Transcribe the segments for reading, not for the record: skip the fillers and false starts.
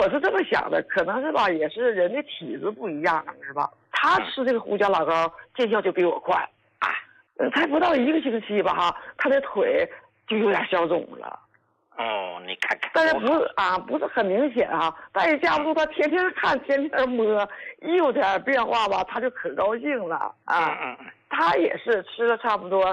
我是这么想的，可能是吧，也是人的体质不一样，是吧？他吃这个胡椒老膏见效就比我快啊，才不到1个星期吧哈，他的腿就有点消肿了。 哦，你看看， 但是不是很明显啊，但是架不住他天天看天天摸，一有点变化吧，他就可高兴了啊。他也是吃了差不多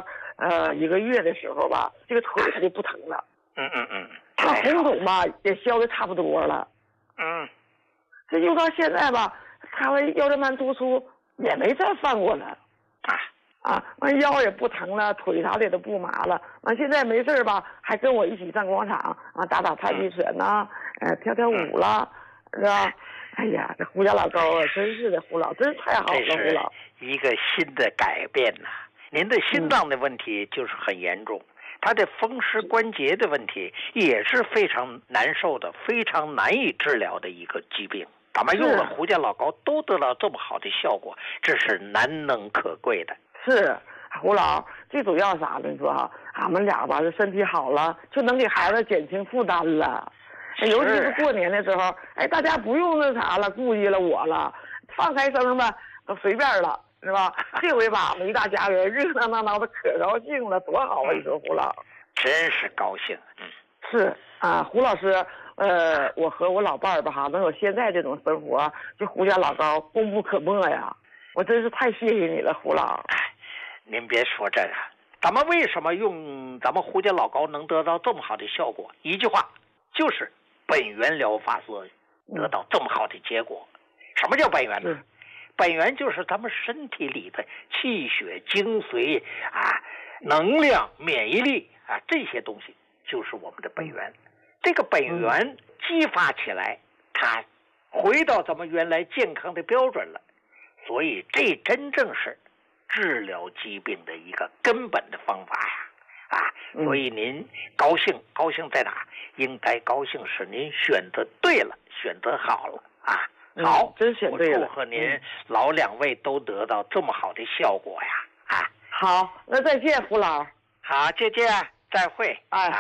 1个月的时候吧，这个腿他就不疼了。他红肿吧也消的差不多了。这用到现在吧，他腰间盘突出也没再犯过了。完腰也不疼了，腿啥的也都不麻了。完现在没事吧，还跟我一起上广场啊，打打太极拳呐，跳跳舞了，是吧？哎呀，这胡椒老膏啊，真是的，胡老真是太好了，胡老。 一个新的改变呐。您的心脏的问题就是很严重，他的风湿关节的问题也是非常难受的，非常难以治疗的一个疾病。咱们用了胡椒老膏都得到这么好的效果，这是难能可贵的。 是胡老，最主要啥呢？你说哈，俺们俩吧，这身体好了，就能给孩子减轻负担了。尤其是过年的时候，大家不用那啥了，顾及了我了，放开声吧，都随便了，是吧？这回吧，我们一大家人热热闹闹的，可高兴了，多好啊！你说胡老， 真是高兴。 是啊，胡老师，我和我老伴儿吧哈，能有现在这种生活，这胡椒老膏功不可没呀！我真是太谢谢你了，胡老。 您别说这个，咱们为什么用咱们胡椒老膏能得到这么好的效果？一句话，就是本源疗法所得到这么好的结果。什么叫本源呢？本源就是咱们身体里的气血、精髓能量、免疫力这些东西就是我们的本源。这个本源激发起来，它回到咱们原来健康的标准了。所以这真正是治疗疾病的一个根本的方法呀！所以您高兴在哪？应该高兴是您选择对了，选择好了啊！好， 真选对了。 我祝贺您老两位都得到这么好的效果呀！ 好，那再见，胡老。 好，再见，再会。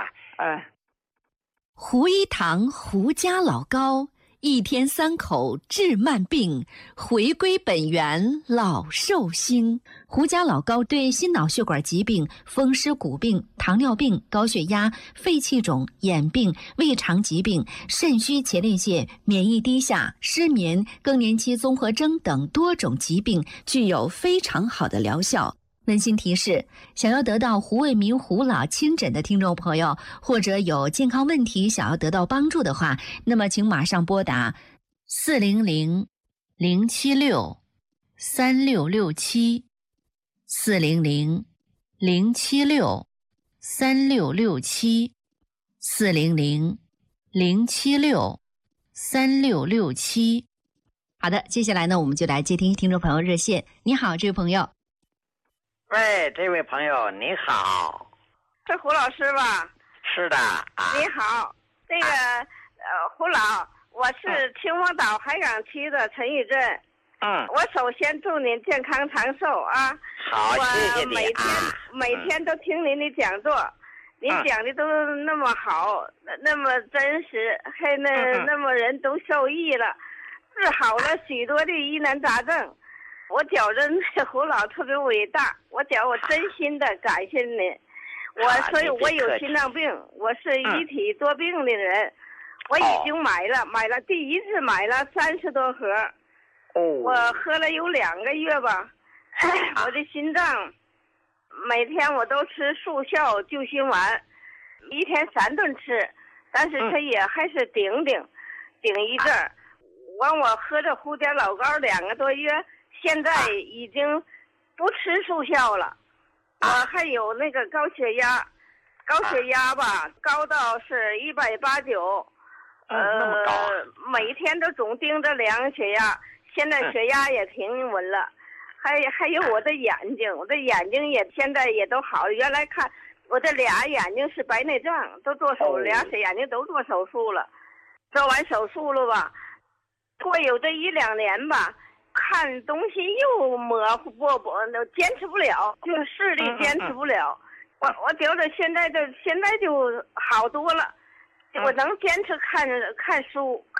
胡一堂胡家老膏，1天3口治慢病，回归本源老寿星。胡家老膏对心脑血管疾病、风湿骨病、糖尿病、高血压、肺气肿、眼病、胃肠疾病、肾虚前列腺、免疫低下、失眠、更年期综合征等多种疾病具有非常好的疗效。温馨提示：想要得到胡卫民胡老亲诊的听众朋友，或者有健康问题想要得到帮助的话，那么请马上拨打400-076-3667 400-076-3667 400-076-3667。好的，接下来呢，我们就来接听听众朋友热线。你好，这位朋友。 喂，这位朋友你好， 是胡老师吧？ 是的你好，这个胡老，我是秦皇岛海港区的陈玉珍。我首先祝您健康长寿啊！ 好，谢谢你每天都听您的讲座，您讲的都那么好，那么真实，还那么人都受益了，治好了许多的疑难杂症。我觉着胡老特别伟大，我真心的感谢您。所以我有心脏病，我是一体多病的人，我已经买了第一次买了30多盒，我喝了有2个月吧。我的心脏每天我都吃速效救心丸，1天3顿吃，但是它也还是顶一阵儿。我喝着胡椒老膏2个多月。现在已经不吃速效了，我还有那个高血压吧，高到是189， 那么高每天都总盯着量血压，现在血压也平稳了，还有我的眼睛也现在也都好了，原来看我这俩眼睛是白内障，都做手俩眼睛都做手术了，做完手术了吧，过有这1、2年吧。看东西又模糊坚持不了，就是视力坚持不了。我觉得现在就好多了，我能坚持看书、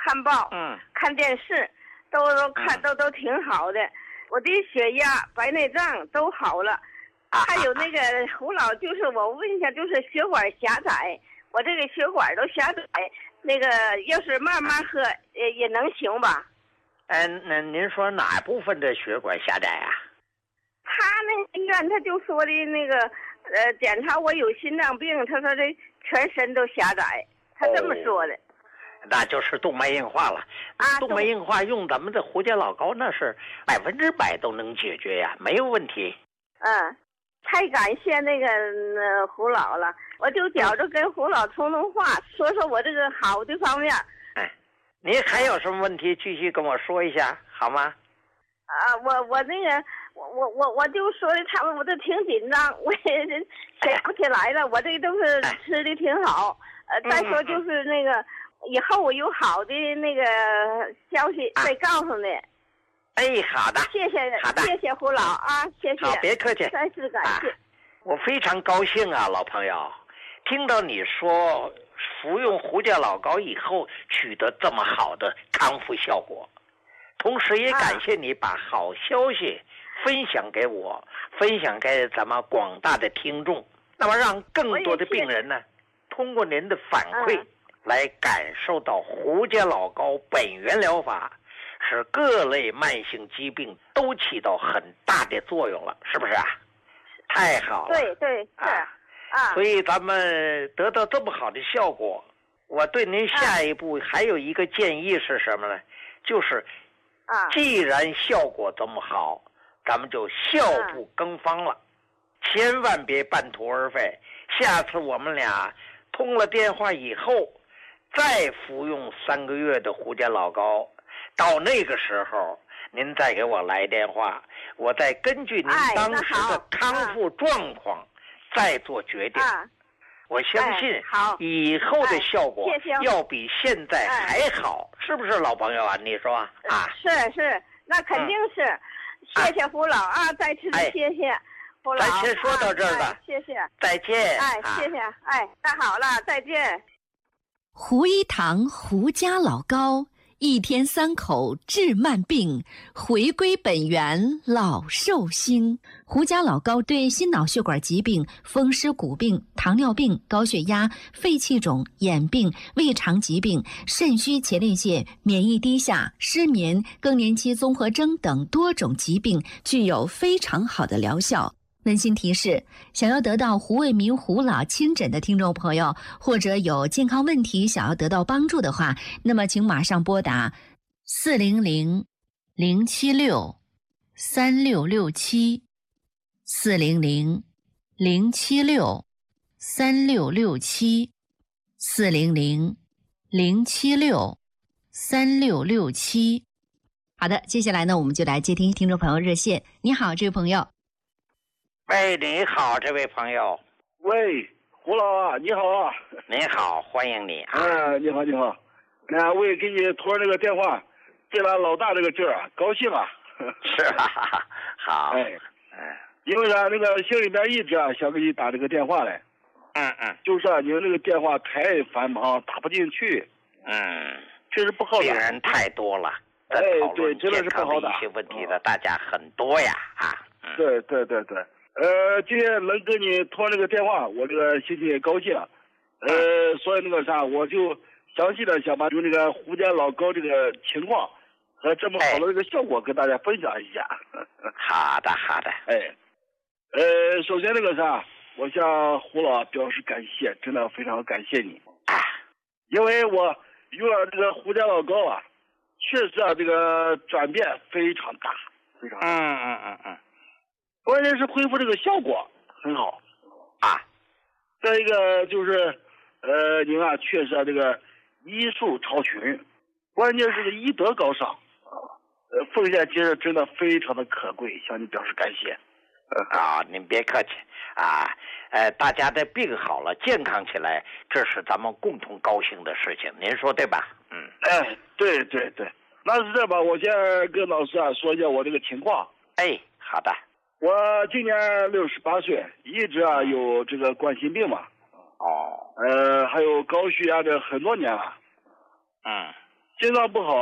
看报，看电视，都看都挺好的。我的血压、白内障都好了。还有那个胡老，就是我问一下，就是血管狭窄，我这个血管都狭窄，那个要是慢慢喝也能行吧？ 那您说哪部分的血管狭窄啊？ 他那个医院他就说的那个检查我有心脏病，他说这全身都狭窄，他这么说的。 那就是动脉硬化了动脉硬化用咱们的胡家老高那是100%都能解决呀，没有问题。 太感谢那个胡老了，我就觉着跟胡老通通话，说说我这个好的方面。 您还有什么问题继续跟我说一下好吗？ 我那个我就说的他们，我都挺紧张，我也想不起来了。我这都是吃的挺好，再说就是那个以后我有好的那个消息再告诉你。 好的， 谢谢，好的，谢谢胡老谢谢。 好，别客气， 再次感谢。 我非常高兴啊，老朋友，听到你说服用胡家老高以后取得这么好的康复效果，同时也感谢你把好消息分享给我，分享给咱们广大的听众，那么让更多的病人呢，通过您的反馈来感受到胡家老高本源疗法使各类慢性疾病都起到很大的作用了，是不是啊？太好了。 对是所以咱们得到这么好的效果，我对您下一步还有一个建议是什么呢？就是既然效果这么好，咱们就效不更方了，千万别半途而废。下次我们俩通了电话以后再服用3个月的胡家老高，到那个时候您再给我来电话，我再根据您当时的康复状况再做决定。我相信以后的效果要比现在还好，是不是老朋友啊？你说是，那肯定是。谢谢胡老再次谢谢胡老。 咱先说到这儿吧， 谢谢， 再见。 谢谢，那好了，再见。 胡一堂胡家老高，1天3口治慢病，回归本源老寿星。胡家老高对心脑血管疾病、风湿骨病、糖尿病、高血压、肺气肿、眼病、胃肠疾病、肾虚前列腺、免疫低下、失眠、更年期综合征等多种疾病具有非常好的疗效。温馨提示：想要得到胡卫民胡老亲诊的听众朋友，或者有健康问题想要得到帮助的话，那么请马上拨打400-076-3667 400-076-3667 400-076-3667。好的，接下来呢，我们就来接听听众朋友热线。你好，这位朋友。 喂，你好，这位朋友。 喂，胡老你好您好，欢迎你你好。我也给你托这个电话，借了老大这个劲儿高兴是好。 因为那个心里边一直想给你打这个电话来。就是你们这个电话太繁忙，打不进去。确实不好打。 病人太多了。 对，真的是不好打。 一些问题的大家很多呀对。今天能跟你通这个电话，我这个心情也高兴。所以那个啥，我就详细的想把就那个胡家老高这个情况和这么好的这个效果跟大家分享一下。 好的。 首先那个啥，我向胡老表示感谢，真的非常感谢你。因为我用了这个胡家老高确实这个转变非常大，非常大。关键是恢复这个效果很好再一个就是您确实这个医术超群，关键是这个医德高尚奉献其实真的非常的可贵，向你表示感谢。 您别客气大家的病好了，健康起来，这是咱们共同高兴的事情，您说对吧？ 对，那是这吧，我先跟老师说一下我这个情况。 好的。 我今年68岁，一直有这个冠心病嘛。还有高血压的很多年了。 心脏不好。